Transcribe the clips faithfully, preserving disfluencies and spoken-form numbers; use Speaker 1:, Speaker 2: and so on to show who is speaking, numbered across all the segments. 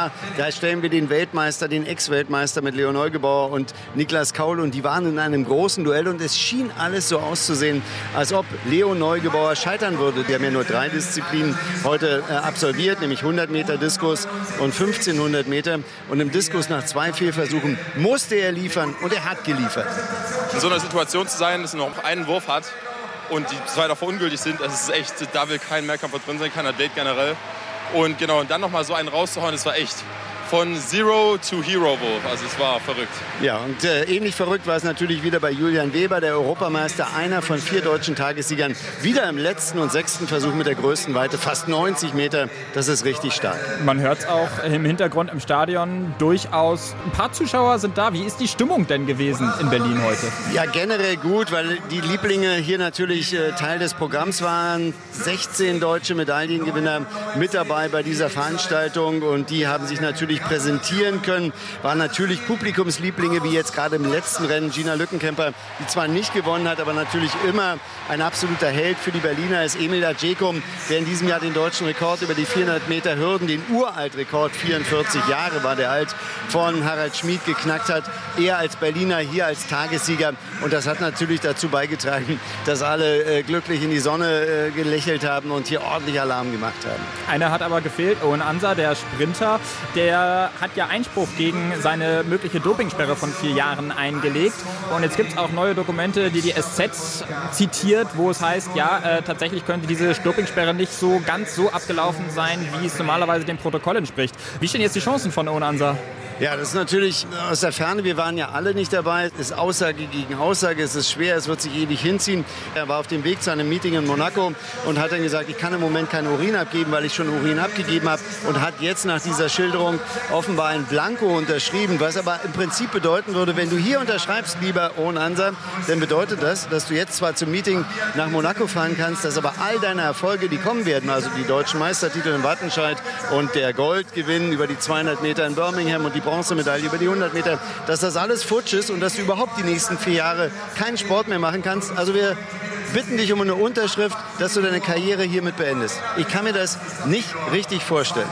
Speaker 1: klar, da stellen wir den Weltmeister, den Ex-Weltmeister mit Leo Neugebauer und Niklas Kaul und die waren in einem großen Duell und es schien alles so auszusehen, als ob Leo Neugebauer scheitern würde. Die haben ja nur drei Disziplinen heute äh, absolviert, nämlich hundert Meter Diskus und fünfzehnhundert Meter. Und im Diskus nach zwei Fehlversuchen musste er liefern und er hat geliefert.
Speaker 2: In so einer Situation zu sein, dass er noch einen Wurf hat und die zwei davor ungültig sind, das ist echt, da will kein Mehrkampfer drin sein, kein Athlet generell. Und genau, und dann nochmal so einen rauszuhauen, das war echt von Zero to Hero Wurf. Also es war verrückt.
Speaker 1: Ja, und äh, ähnlich verrückt war es natürlich wieder bei Julian Weber, der Europameister, einer von vier deutschen Tagessiegern. Wieder im letzten und sechsten Versuch mit der größten Weite, fast neunzig Meter. Das ist richtig stark.
Speaker 3: Man hört es auch im Hintergrund im Stadion durchaus. Ein paar Zuschauer sind da. Wie ist die Stimmung denn gewesen in Berlin heute?
Speaker 1: Ja, generell gut, weil die Lieblinge hier natürlich äh, Teil des Programms waren. sechzehn deutsche Medaillengewinner mit dabei bei dieser Veranstaltung und die haben sich natürlich präsentieren können. Waren natürlich Publikumslieblinge, wie jetzt gerade im letzten Rennen Gina Lückenkämper, die zwar nicht gewonnen hat, aber natürlich immer ein absoluter Held für die Berliner ist Emil Adjekum, der in diesem Jahr den deutschen Rekord über die vierhundert Meter Hürden, den Uraltrekord, vierundvierzig Jahre war der alt, von Harald Schmid geknackt hat. Er als Berliner hier als Tagessieger und das hat natürlich dazu beigetragen, dass alle äh, glücklich in die Sonne äh, gelächelt haben und hier ordentlich Alarm gemacht haben.
Speaker 3: Einer hat aber gefehlt, Owen Ansa, der Sprinter, der hat ja Einspruch gegen seine mögliche Dopingsperre von vier Jahren eingelegt. Und jetzt gibt es auch neue Dokumente, die die S Z zitiert, wo es heißt, ja, äh, tatsächlich könnte diese Dopingsperre nicht so ganz so abgelaufen sein, wie es normalerweise dem Protokoll entspricht. Wie stehen jetzt die Chancen von Owen Ansa?
Speaker 1: Ja, das ist natürlich aus der Ferne, wir waren ja alle nicht dabei. Es ist Aussage gegen Aussage, es ist schwer, es wird sich ewig hinziehen. Er war auf dem Weg zu einem Meeting in Monaco und hat dann gesagt, ich kann im Moment keinen Urin abgeben, weil ich schon Urin abgegeben habe und hat jetzt nach dieser Schilderung offenbar ein Blanko unterschrieben, was aber im Prinzip bedeuten würde, wenn du hier unterschreibst, lieber Owen Ansa, dann bedeutet das, dass du jetzt zwar zum Meeting nach Monaco fahren kannst, dass aber all deine Erfolge, die kommen werden, also die deutschen Meistertitel in Wattenscheid und der Goldgewinn über die zweihundert Meter in Birmingham und die Bronzemedaille über die hundert Meter, dass das alles futsch ist und dass du überhaupt die nächsten vier Jahre keinen Sport mehr machen kannst. Also wir bitten dich um eine Unterschrift, dass du deine Karriere hiermit beendest. Ich kann mir das nicht richtig vorstellen.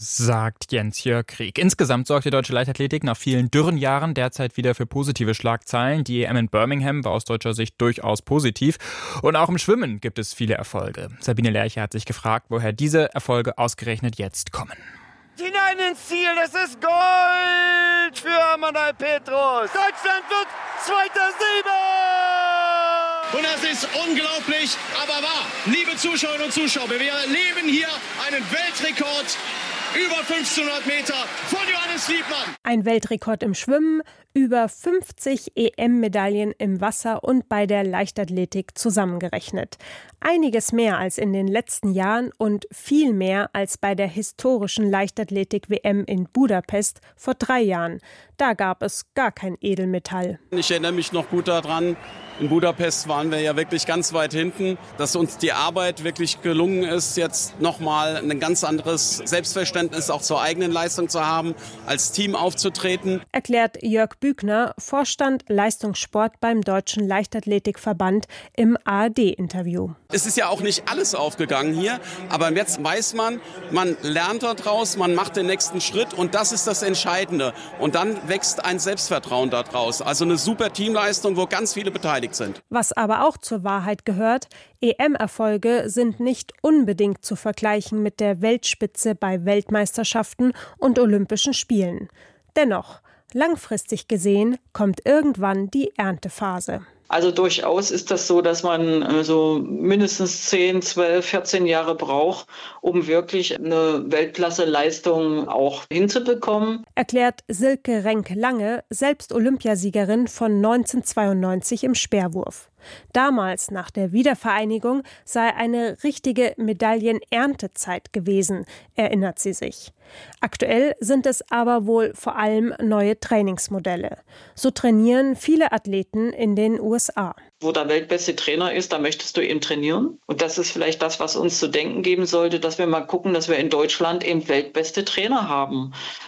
Speaker 3: Sagt Jens-Jörg Krieg. Insgesamt sorgt die deutsche Leichtathletik nach vielen dürren Jahren derzeit wieder für positive Schlagzeilen. Die E M in Birmingham war aus deutscher Sicht durchaus positiv. Und auch im Schwimmen gibt es viele Erfolge. Sabine Lerche hat sich gefragt, woher diese Erfolge ausgerechnet jetzt kommen.
Speaker 1: Hinein ins Ziel, das ist Gold für Amanal Petros. Deutschland wird zweiter Silber!
Speaker 4: Und das ist unglaublich, aber wahr. Liebe Zuschauerinnen und Zuschauer, wir erleben hier einen Weltrekord über fünfzehnhundert Meter von Johannes Liebmann.
Speaker 5: Ein Weltrekord im Schwimmen, über fünfzig E M-Medaillen im Wasser und bei der Leichtathletik zusammengerechnet. Einiges mehr als in den letzten Jahren und viel mehr als bei der historischen Leichtathletik-W M in Budapest vor drei Jahren. Da gab es gar kein Edelmetall.
Speaker 6: Ich erinnere mich noch gut daran, in Budapest waren wir ja wirklich ganz weit hinten, dass uns die Arbeit wirklich gelungen ist, jetzt nochmal ein ganz anderes Selbstverständnis auch zur eigenen Leistung zu haben, als Team aufzutreten.
Speaker 5: Erklärt Jörg Bügner, Vorstand Leistungssport beim Deutschen Leichtathletikverband im A R D-Interview.
Speaker 6: Es ist ja auch nicht alles aufgegangen hier, aber jetzt weiß man, man lernt daraus, man macht den nächsten Schritt und das ist das Entscheidende. Und dann wächst ein Selbstvertrauen daraus. Also eine super Teamleistung, wo ganz viele beteiligt sind.
Speaker 5: Was aber auch zur Wahrheit gehört, E M-Erfolge sind nicht unbedingt zu vergleichen mit der Weltspitze bei Weltmeisterschaften und Olympischen Spielen. Dennoch, langfristig gesehen, kommt irgendwann die Erntephase.
Speaker 7: Also durchaus ist das so, dass man so mindestens zehn, zwölf, vierzehn Jahre braucht, um wirklich eine Weltklasse-Leistung auch hinzubekommen.
Speaker 5: Erklärt Silke Renk-Lange, selbst Olympiasiegerin von neunzehnhundertzweiundneunzig im Speerwurf. Damals, nach der Wiedervereinigung, sei eine richtige Medaillenerntezeit gewesen, erinnert sie sich. Aktuell sind es aber wohl vor allem neue Trainingsmodelle. So trainieren viele Athleten in den U S A.
Speaker 7: Wo der weltbeste Trainer ist, da möchtest du eben trainieren. Und das ist vielleicht das, was uns zu denken geben sollte, dass wir mal gucken, dass wir in Deutschland eben weltbeste Trainer haben,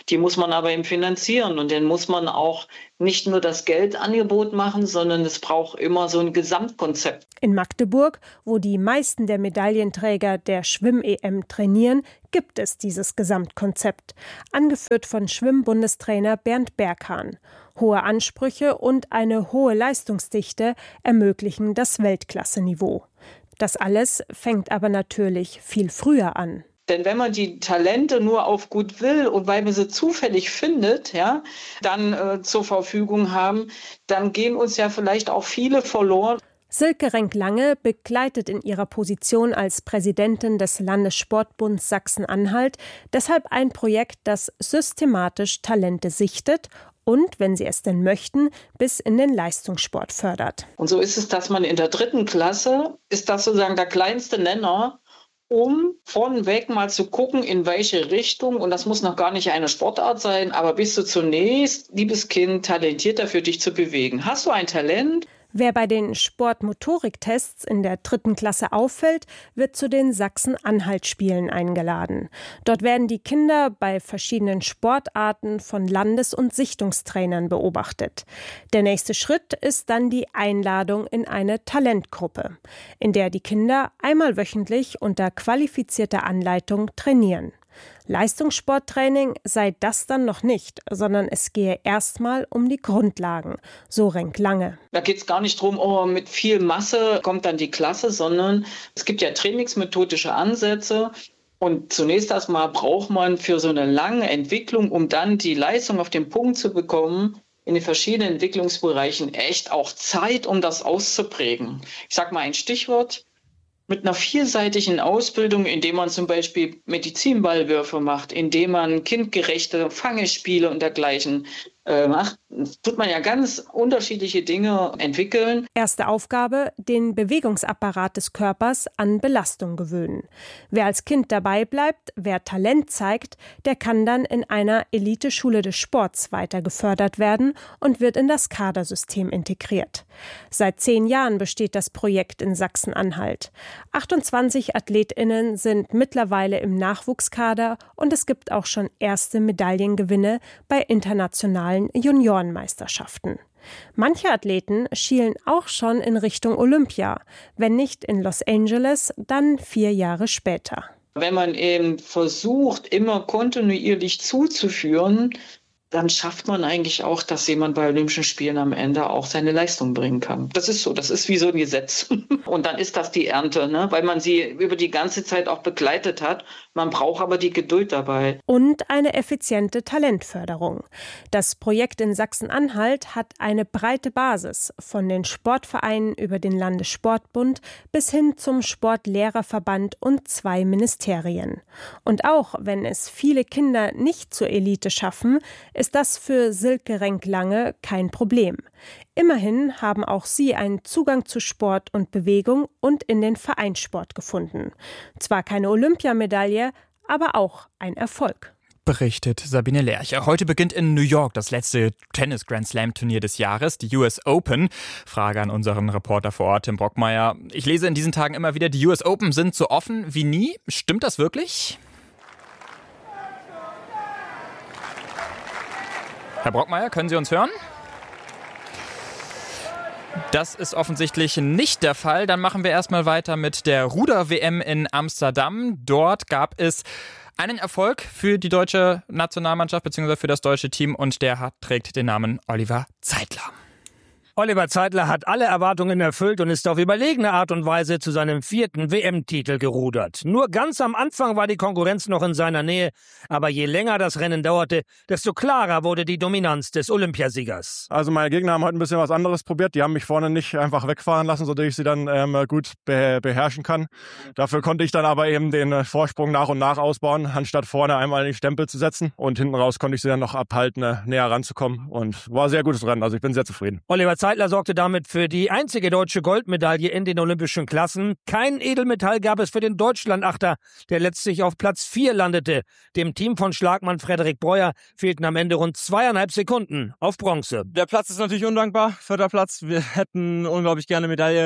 Speaker 7: Die muss man aber eben finanzieren und dann muss man auch nicht nur das Geldangebot machen, sondern es braucht immer so ein Gesamtkonzept.
Speaker 5: In Magdeburg, wo die meisten der Medaillenträger der Schwimm-E M trainieren, gibt es dieses Gesamtkonzept, angeführt von Schwimmbundestrainer Bernd Berghahn. Hohe Ansprüche und eine hohe Leistungsdichte ermöglichen das Weltklasseniveau. Das alles fängt aber natürlich viel früher an.
Speaker 7: Denn wenn man die Talente nur auf gut will und weil man sie zufällig findet, ja, dann äh, zur Verfügung haben, dann gehen uns ja vielleicht auch viele verloren.
Speaker 5: Silke Renk-Lange begleitet in ihrer Position als Präsidentin des Landessportbunds Sachsen-Anhalt deshalb ein Projekt, das systematisch Talente sichtet und, wenn sie es denn möchten, bis in den Leistungssport fördert.
Speaker 7: Und so ist es, dass man in der dritten Klasse, ist das sozusagen der kleinste Nenner, um vorneweg mal zu gucken, in welche Richtung, und das muss noch gar nicht eine Sportart sein, aber bist du zunächst, liebes Kind, talentierter für dich zu bewegen? Hast du ein Talent?
Speaker 5: Wer bei den Sportmotoriktests in der dritten Klasse auffällt, wird zu den Sachsen-Anhalt-Spielen eingeladen. Dort werden die Kinder bei verschiedenen Sportarten von Landes- und Sichtungstrainern beobachtet. Der nächste Schritt ist dann die Einladung in eine Talentgruppe, in der die Kinder einmal wöchentlich unter qualifizierter Anleitung trainieren. Leistungssporttraining sei das dann noch nicht, sondern es gehe erstmal um die Grundlagen, so Renk-Lange.
Speaker 7: Da geht es gar nicht darum, oh, mit viel Masse kommt dann die Klasse, sondern es gibt ja trainingsmethodische Ansätze. Und zunächst erstmal braucht man für so eine lange Entwicklung, um dann die Leistung auf den Punkt zu bekommen, in den verschiedenen Entwicklungsbereichen echt auch Zeit, um das auszuprägen. Ich sage mal ein Stichwort. Mit einer vielseitigen Ausbildung, indem man zum Beispiel Medizinballwürfe macht, indem man kindgerechte Fangespiele und dergleichen äh, macht, tut man ja ganz unterschiedliche Dinge entwickeln.
Speaker 5: Erste Aufgabe, den Bewegungsapparat des Körpers an Belastung gewöhnen. Wer als Kind dabei bleibt, wer Talent zeigt, der kann dann in einer Eliteschule des Sports weiter gefördert werden und wird in das Kadersystem integriert. Seit zehn Jahren besteht das Projekt in Sachsen-Anhalt. achtundzwanzig AthletInnen sind mittlerweile im Nachwuchskader und es gibt auch schon erste Medaillengewinne bei internationalen Juniorenmeisterschaften. Manche Athleten schielen auch schon in Richtung Olympia, wenn nicht in Los Angeles, dann vier Jahre später.
Speaker 7: Wenn man eben versucht, immer kontinuierlich zuzuführen, dann schafft man eigentlich auch, dass jemand bei Olympischen Spielen am Ende auch seine Leistung bringen kann. Das ist so, das ist wie so ein Gesetz. Und dann ist das die Ernte, ne? Weil man sie über die ganze Zeit auch begleitet hat. Man braucht aber die Geduld dabei.
Speaker 5: Und eine effiziente Talentförderung. Das Projekt in Sachsen-Anhalt hat eine breite Basis, von den Sportvereinen über den Landessportbund bis hin zum Sportlehrerverband und zwei Ministerien. Und auch wenn es viele Kinder nicht zur Elite schaffen, ist das für Silke Renk-Lange kein Problem. Immerhin haben auch sie einen Zugang zu Sport und Bewegung und in den Vereinssport gefunden. Zwar keine Olympiamedaille, aber auch ein Erfolg.
Speaker 3: Berichtet Sabine Lerche. Heute beginnt in New York das letzte Tennis-Grand-Slam-Turnier des Jahres, die U S Open. Frage an unseren Reporter vor Ort, Tim Brockmeier. Ich lese in diesen Tagen immer wieder, die U S Open sind so offen wie nie. Stimmt das wirklich? Herr Brockmeier, können Sie uns hören? Das ist offensichtlich nicht der Fall. Dann machen wir erstmal weiter mit der Ruder-W M in Amsterdam. Dort gab es einen Erfolg für die deutsche Nationalmannschaft bzw. für das deutsche Team und der hat, trägt den Namen Oliver Zeitler.
Speaker 8: Oliver Zeitler hat alle Erwartungen erfüllt und ist auf überlegene Art und Weise zu seinem vierten W M-Titel gerudert. Nur ganz am Anfang war die Konkurrenz noch in seiner Nähe, aber je länger das Rennen dauerte, desto klarer wurde die Dominanz des Olympiasiegers.
Speaker 9: Also meine Gegner haben heute ein bisschen was anderes probiert. Die haben mich vorne nicht einfach wegfahren lassen, sodass ich sie dann ähm, gut be- beherrschen kann. Dafür konnte ich dann aber eben den Vorsprung nach und nach ausbauen, anstatt vorne einmal den Stempel zu setzen. Und hinten raus konnte ich sie dann noch abhalten, näher ranzukommen. Und war ein sehr gutes Rennen, also ich bin sehr zufrieden.
Speaker 8: Oliver Zeitler sorgte damit für die einzige deutsche Goldmedaille in den olympischen Klassen. Kein Edelmetall gab es für den Deutschlandachter, der letztlich auf Platz vier landete. Dem Team von Schlagmann Frederik Breuer fehlten am Ende rund zweieinhalb Sekunden auf Bronze.
Speaker 10: Der Platz ist natürlich undankbar, vierter Platz. Wir hätten unglaublich gerne Medaille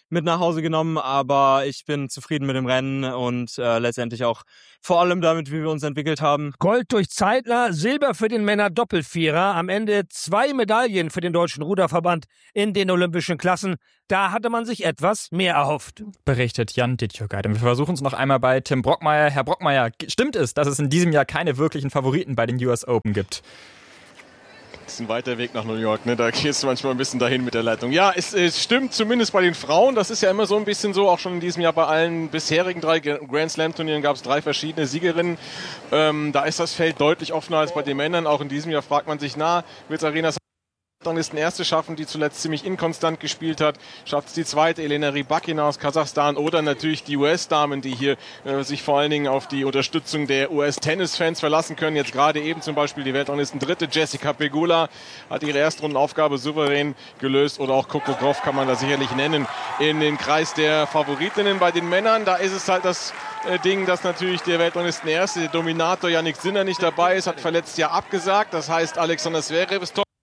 Speaker 10: mit nach Hause genommen, aber ich bin zufrieden mit dem Rennen und äh, letztendlich auch vor allem damit, wie wir uns entwickelt haben.
Speaker 8: Gold durch Zeitler, Silber für den Männer-Doppelvierer, am Ende zwei Medaillen für den Deutschen Ruderverband in den olympischen Klassen. Da hatte man sich etwas mehr erhofft.
Speaker 3: Berichtet Jan Dittjögeit. Wir versuchen es noch einmal bei Tim Brockmeier. Herr Brockmeier, stimmt es, dass es in diesem Jahr keine wirklichen Favoriten bei den U S Open gibt?
Speaker 11: Das ist ein weiter Weg nach New York, ne? Da gehst du manchmal ein bisschen dahin mit der Leitung. Ja, es, es stimmt zumindest bei den Frauen. Das ist ja immer so ein bisschen so, auch schon in diesem Jahr bei allen bisherigen drei Grand Slam Turnieren gab es drei verschiedene Siegerinnen. Ähm, da ist das Feld deutlich offener als bei den Männern. Auch in diesem Jahr fragt man sich, na, wird Arenas dann ist ein erste schaffen, die zuletzt ziemlich inkonstant gespielt hat. Schafft es die zweite, Elena Rybakina aus Kasachstan, oder natürlich die U S-Damen, die hier äh, sich vor allen Dingen auf die Unterstützung der U S-Tennis-Fans verlassen können. Jetzt gerade eben zum Beispiel die Weltranglisten dritte Jessica Pegula hat ihre Erstrundenaufgabe souverän gelöst, oder auch Coco Gauff kann man da sicherlich nennen. In den Kreis der Favoritinnen bei den Männern, da ist es halt das äh, Ding, dass natürlich der Weltranglisten erste, der Dominator Yannick Sinner nicht dabei ist, hat verletzt ja abgesagt. Das heißt, Alexander Zverev ist top.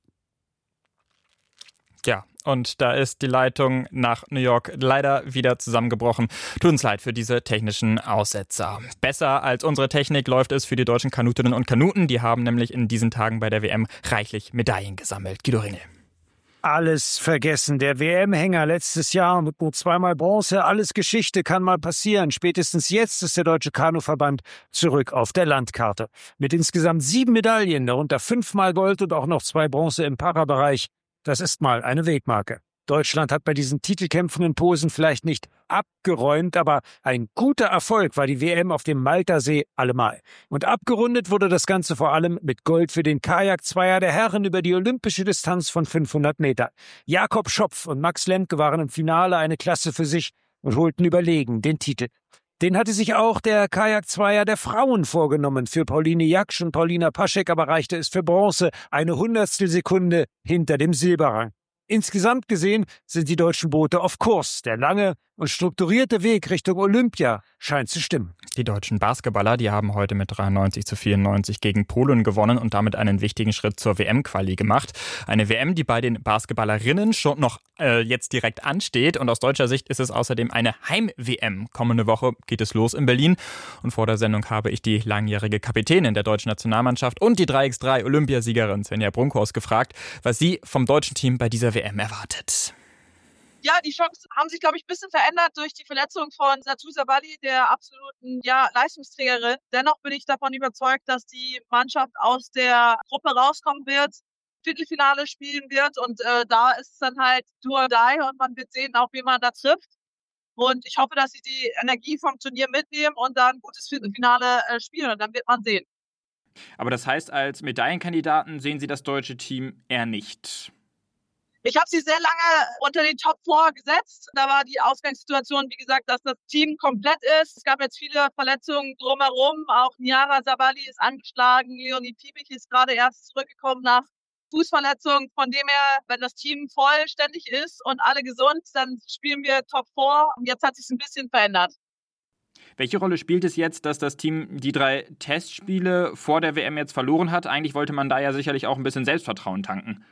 Speaker 3: Ja, und da ist die Leitung nach New York leider wieder zusammengebrochen. Tut uns leid für diese technischen Aussetzer. Besser als unsere Technik läuft es für die deutschen Kanutinnen und Kanuten. Die haben nämlich in diesen Tagen bei der W M reichlich Medaillen gesammelt. Guido Ringel.
Speaker 12: Alles vergessen. Der W M-Hänger letztes Jahr mit nur zweimal Bronze. Alles Geschichte, kann mal passieren. Spätestens jetzt ist der Deutsche Kanuverband zurück auf der Landkarte. Mit insgesamt sieben Medaillen, darunter fünfmal Gold und auch noch zwei Bronze im Parabereich. Das ist mal eine Wegmarke. Deutschland hat bei diesen titelkämpfenden Posen vielleicht nicht abgeräumt, aber ein guter Erfolg war die W M auf dem Maltersee allemal. Und abgerundet wurde das Ganze vor allem mit Gold für den Kajakzweier der Herren über die olympische Distanz von fünfhundert Meter. Jakob Schopf und Max Lemke waren im Finale eine Klasse für sich und holten überlegen den Titel. Den hatte sich auch der Kajakzweier der Frauen vorgenommen. Für Pauline Jaksch und Paulina Paschek aber reichte es für Bronze, eine Hundertstelsekunde hinter dem Silberrang. Insgesamt gesehen sind die deutschen Boote auf Kurs. Der lange und strukturierte Weg Richtung Olympia scheint zu stimmen.
Speaker 3: Die deutschen Basketballer, die haben heute mit dreiundneunzig zu vierundneunzig gegen Polen gewonnen und damit einen wichtigen Schritt zur W M-Quali gemacht. Eine W M, die bei den Basketballerinnen schon noch äh, jetzt direkt ansteht. Und aus deutscher Sicht ist es außerdem eine Heim-W M. Kommende Woche geht es los in Berlin. Und vor der Sendung habe ich die langjährige Kapitänin der deutschen Nationalmannschaft und die drei gegen drei Olympiasiegerin Svenja Brunkhorst gefragt, was sie vom deutschen Team bei dieser W M erwartet.
Speaker 13: Ja, die Chancen haben sich, glaube ich, ein bisschen verändert durch die Verletzung von Satou Sabali, der absoluten ja, Leistungsträgerin. Dennoch bin ich davon überzeugt, dass die Mannschaft aus der Gruppe rauskommen wird, Viertelfinale spielen wird, und äh, da ist es dann halt do or die, und man wird sehen, auch wie man da trifft. Und ich hoffe, dass sie die Energie vom Turnier mitnehmen und dann ein gutes Viertelfinale äh, spielen, und dann wird man sehen.
Speaker 3: Aber das heißt, als Medaillenkandidaten sehen Sie das deutsche Team eher nicht?
Speaker 13: Ich habe sie sehr lange unter den Top vier gesetzt. Da war die Ausgangssituation, wie gesagt, dass das Team komplett ist. Es gab jetzt viele Verletzungen drumherum. Auch Niara Sabali ist angeschlagen. Leonie Piebig ist gerade erst zurückgekommen nach Fußverletzung. Von dem her, wenn das Team vollständig ist und alle gesund, dann spielen wir Top vier. Und jetzt hat sich ein bisschen verändert.
Speaker 3: Welche Rolle spielt es jetzt, dass das Team die drei Testspiele vor der W M jetzt verloren hat? Eigentlich wollte man da ja sicherlich auch ein bisschen Selbstvertrauen tanken.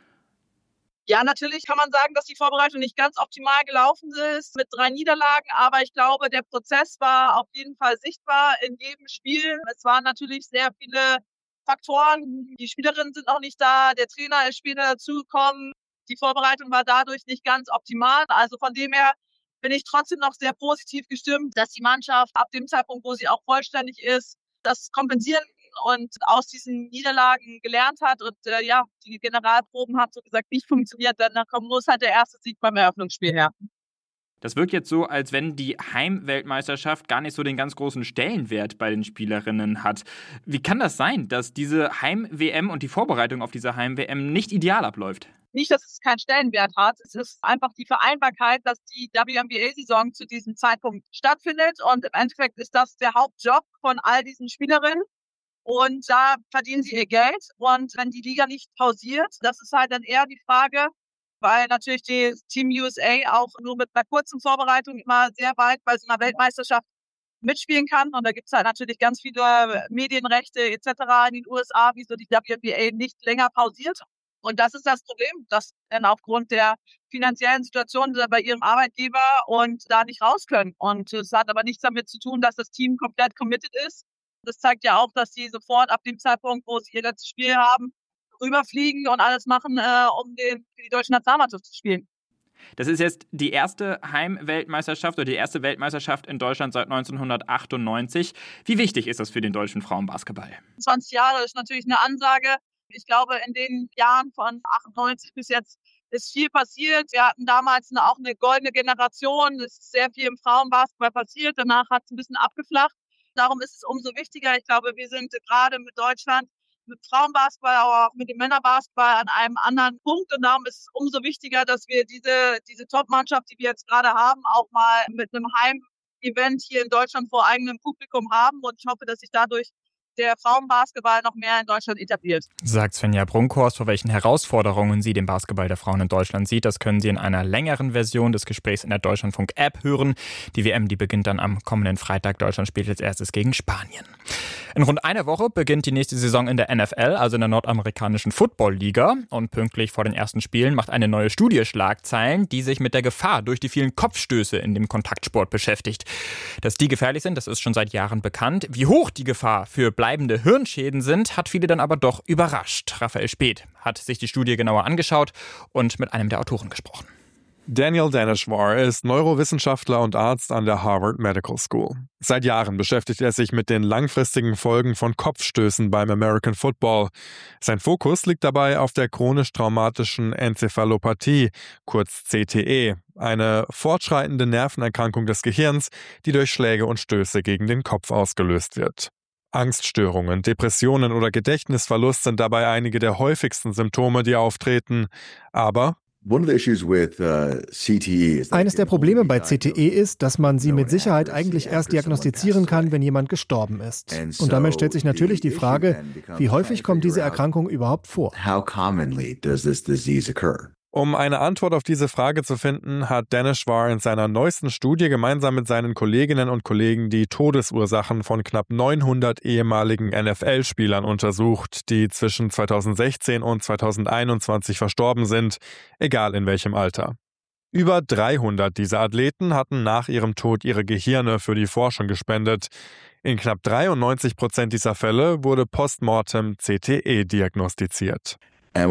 Speaker 13: Ja, natürlich kann man sagen, dass die Vorbereitung nicht ganz optimal gelaufen ist mit drei Niederlagen, aber ich glaube, der Prozess war auf jeden Fall sichtbar in jedem Spiel. Es waren natürlich sehr viele Faktoren. Die Spielerinnen sind noch nicht da, der Trainer ist später dazugekommen. Die Vorbereitung war dadurch nicht ganz optimal. Also von dem her bin ich trotzdem noch sehr positiv gestimmt, dass die Mannschaft ab dem Zeitpunkt, wo sie auch vollständig ist, das kompensieren und aus diesen Niederlagen gelernt hat. Und äh, ja, die Generalproben haben so gesagt nicht funktioniert, dann kommt muss halt der erste Sieg beim Eröffnungsspiel her.
Speaker 3: Das wirkt jetzt so, als wenn die Heimweltmeisterschaft gar nicht so den ganz großen Stellenwert bei den Spielerinnen hat. Wie kann das sein, dass diese Heim-W M und die Vorbereitung auf diese Heim-W M nicht ideal abläuft?
Speaker 13: Nicht, dass es keinen Stellenwert hat. Es ist einfach die Vereinbarkeit, dass die W N B A-Saison zu diesem Zeitpunkt stattfindet. Und im Endeffekt ist das der Hauptjob von all diesen Spielerinnen. Und da verdienen sie ihr Geld. Und wenn die Liga nicht pausiert, das ist halt dann eher die Frage, weil natürlich die Team U S A auch nur mit einer kurzen Vorbereitung immer sehr weit bei so einer Weltmeisterschaft mitspielen kann. Und da gibt es halt natürlich ganz viele Medienrechte et cetera in den U S A, wieso die W N B A nicht länger pausiert. Und das ist das Problem, dass dann aufgrund der finanziellen Situation bei ihrem Arbeitgeber und da nicht raus können. Und es hat aber nichts damit zu tun, dass das Team komplett committed ist. Das zeigt ja auch, dass sie sofort ab dem Zeitpunkt, wo sie ihr letztes Spiel haben, rüberfliegen und alles machen, äh, um den, für die deutsche Nationalmannschaft zu spielen.
Speaker 3: Das ist jetzt die erste Heimweltmeisterschaft oder die erste Weltmeisterschaft in Deutschland seit neunzehnhundertachtundneunzig. Wie wichtig ist das für den deutschen Frauenbasketball?
Speaker 13: zwanzig Jahre ist natürlich eine Ansage. Ich glaube, in den Jahren von achtundneunzig bis jetzt ist viel passiert. Wir hatten damals eine, auch eine goldene Generation. Es ist sehr viel im Frauenbasketball passiert. Danach hat es ein bisschen abgeflacht. Darum ist es umso wichtiger. Ich glaube, wir sind gerade mit Deutschland, mit Frauenbasketball, aber auch mit dem Männerbasketball an einem anderen Punkt. Und darum ist es umso wichtiger, dass wir diese, diese Top-Mannschaft, die wir jetzt gerade haben, auch mal mit einem Heim-Event hier in Deutschland vor eigenem Publikum haben. Und ich hoffe, dass sich dadurch der Frauenbasketball noch mehr in Deutschland etabliert.
Speaker 3: Sagt Svenja Brunkhorst, vor welchen Herausforderungen sie den Basketball der Frauen in Deutschland sieht. Das können Sie in einer längeren Version des Gesprächs in der Deutschlandfunk-App hören. Die W M, die beginnt dann am kommenden Freitag. Deutschland spielt als erstes gegen Spanien. In rund einer Woche beginnt die nächste Saison in der N F L, also in der nordamerikanischen Football-Liga. Und pünktlich vor den ersten Spielen macht eine neue Studie Schlagzeilen, die sich mit der Gefahr durch die vielen Kopfstöße in dem Kontaktsport beschäftigt. Dass die gefährlich sind, das ist schon seit Jahren bekannt. Wie hoch die Gefahr für bleibende Hirnschäden sind, hat viele dann aber doch überrascht. Raphael Späth hat sich die Studie genauer angeschaut und mit einem der Autoren gesprochen.
Speaker 14: Daniel Daneshvar ist Neurowissenschaftler und Arzt an der Harvard Medical School. Seit Jahren beschäftigt er sich mit den langfristigen Folgen von Kopfstößen beim American Football. Sein Fokus liegt dabei auf der chronisch traumatischen Enzephalopathie, kurz C T E, eine fortschreitende Nervenerkrankung des Gehirns, die durch Schläge und Stöße gegen den Kopf ausgelöst wird. Angststörungen, Depressionen oder Gedächtnisverlust sind dabei einige der häufigsten Symptome, die auftreten. Aber
Speaker 15: eines der Probleme bei C T E ist, dass man sie mit Sicherheit eigentlich erst diagnostizieren kann, wenn jemand gestorben ist. Und damit stellt sich natürlich die Frage, wie häufig kommt diese Erkrankung überhaupt vor?
Speaker 14: Um eine Antwort auf diese Frage zu finden, hat Daneshvar in seiner neuesten Studie gemeinsam mit seinen Kolleginnen und Kollegen die Todesursachen von knapp neunhundert ehemaligen N F L-Spielern untersucht, die zwischen zweitausendsechzehn und zweitausendeinundzwanzig verstorben sind, egal in welchem Alter. Über dreihundert dieser Athleten hatten nach ihrem Tod ihre Gehirne für die Forschung gespendet. In knapp dreiundneunzig Prozent dieser Fälle wurde postmortem C T E diagnostiziert.
Speaker 15: Und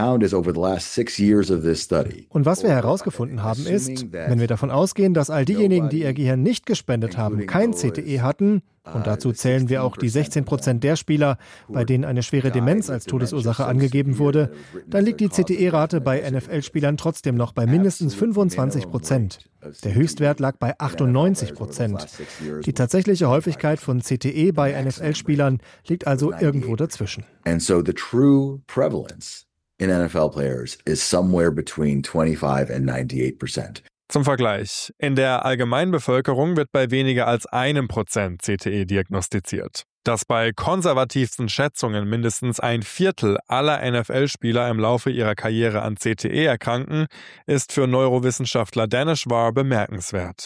Speaker 15: was wir herausgefunden haben ist, wenn wir davon ausgehen, dass all diejenigen, die ihr Gehirn nicht gespendet haben, kein C T E hatten, und dazu zählen wir auch die sechzehn Prozent der Spieler, bei denen eine schwere Demenz als Todesursache angegeben wurde, dann liegt die C T E-Rate bei N F L-Spielern trotzdem noch bei mindestens fünfundzwanzig Prozent. Der Höchstwert lag bei achtundneunzig Prozent. Die tatsächliche Häufigkeit von C T E bei N F L-Spielern liegt also irgendwo dazwischen.
Speaker 16: And so the true prevalence in N F L players is somewhere between twenty-five and ninety-eight percent.
Speaker 14: Zum Vergleich, in der Allgemeinbevölkerung wird bei weniger als einem Prozent C T E diagnostiziert. Dass bei konservativsten Schätzungen mindestens ein Viertel aller N F L-Spieler im Laufe ihrer Karriere an C T E erkranken, ist für Neurowissenschaftler Daneshvar bemerkenswert.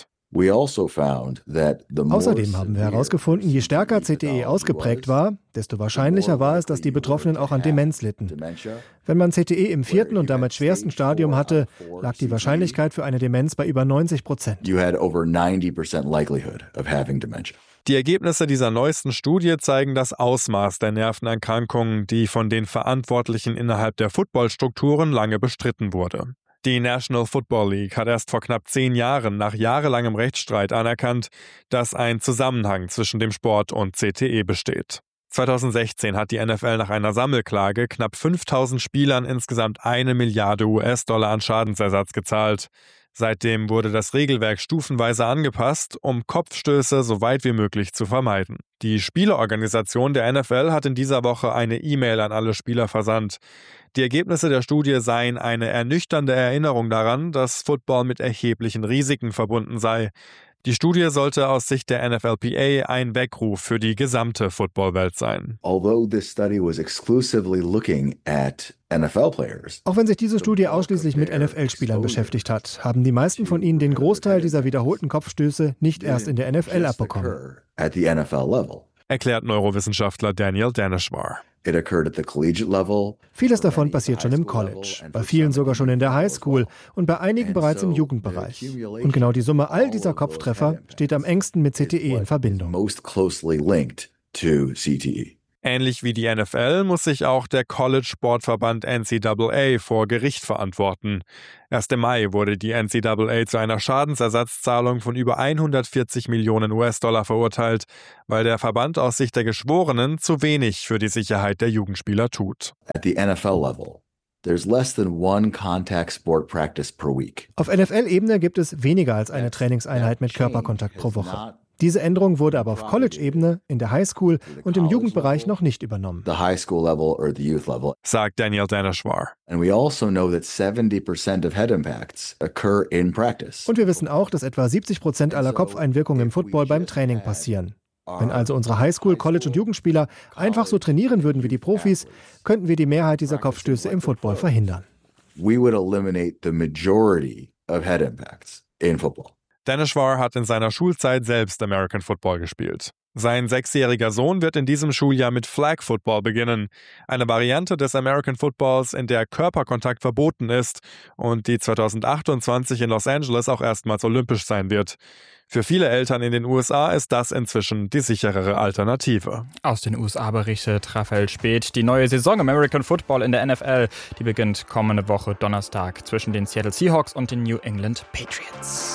Speaker 15: Außerdem haben wir herausgefunden, je stärker C T E ausgeprägt war, desto wahrscheinlicher war es, dass die Betroffenen auch an Demenz litten. Wenn man C T E im vierten und damit schwersten Stadium hatte, lag die Wahrscheinlichkeit für eine Demenz bei über neunzig Prozent.
Speaker 14: Die Ergebnisse dieser neuesten Studie zeigen das Ausmaß der Nervenerkrankungen, die von den Verantwortlichen innerhalb der Footballstrukturen lange bestritten wurde. Die National Football League hat erst vor knapp zehn Jahren nach jahrelangem Rechtsstreit anerkannt, dass ein Zusammenhang zwischen dem Sport und C T E besteht. zweitausendsechzehn hat die N F L nach einer Sammelklage knapp fünftausend Spielern insgesamt eine Milliarde U S-Dollar an Schadensersatz gezahlt. Seitdem wurde das Regelwerk stufenweise angepasst, um Kopfstöße so weit wie möglich zu vermeiden. Die Spielerorganisation der N F L hat in dieser Woche eine E-Mail an alle Spieler versandt. Die Ergebnisse der Studie seien eine ernüchternde Erinnerung daran, dass Football mit erheblichen Risiken verbunden sei. Die Studie sollte aus Sicht der N F L P A ein Weckruf für die gesamte Footballwelt sein.
Speaker 15: Auch wenn sich diese Studie ausschließlich mit N F L-Spielern beschäftigt hat, haben die meisten von ihnen den Großteil dieser wiederholten Kopfstöße nicht erst in der N F L abbekommen.
Speaker 14: erklärt Neurowissenschaftler Daniel Daneshvar.
Speaker 16: It occurred at the collegiate level.
Speaker 15: Vieles davon passiert schon im College, bei vielen sogar schon in der Highschool und bei einigen bereits im Jugendbereich. Und genau die Summe all dieser Kopftreffer steht am engsten mit C T E in Verbindung.
Speaker 16: Most closely linked to C T E.
Speaker 14: Ähnlich wie die N F L muss sich auch der College-Sportverband N C double A vor Gericht verantworten. Erst im Mai wurde die N C double A zu einer Schadensersatzzahlung von über hundertvierzig Millionen U S-Dollar verurteilt, weil der Verband aus Sicht der Geschworenen zu wenig für die Sicherheit der Jugendspieler tut.
Speaker 16: At the N F L level, there's less than one contact sport practice per week.
Speaker 15: Auf N F L-Ebene gibt es weniger als eine Trainingseinheit mit Körperkontakt pro Woche. Diese Änderung wurde aber auf College-Ebene, in der Highschool und im Jugendbereich noch nicht übernommen,
Speaker 16: the high school level or the youth level,
Speaker 14: sagt Daniel Daneshvar.
Speaker 16: And we also know that seventy percent of head impacts occur in practice.
Speaker 15: Und wir wissen auch, dass etwa siebzig Prozent aller Kopfeinwirkungen im Football beim Training passieren. Wenn also unsere Highschool-, College- und Jugendspieler einfach so trainieren würden wie die Profis, könnten wir die Mehrheit dieser Kopfstöße im Football verhindern.
Speaker 16: We would eliminate the majority of head impacts in football.
Speaker 14: Daneshvar hat in seiner Schulzeit selbst American Football gespielt. Sein sechsjähriger Sohn wird in diesem Schuljahr mit Flag Football beginnen, eine Variante des American Footballs, in der Körperkontakt verboten ist und die zweitausendachtundzwanzig in Los Angeles auch erstmals olympisch sein wird. Für viele Eltern in den U S A ist das inzwischen die sicherere Alternative.
Speaker 3: Aus den U S A berichtet Raphael Späth. Die neue Saison American Football in der N F L, die beginnt kommende Woche Donnerstag zwischen den Seattle Seahawks und den New England Patriots.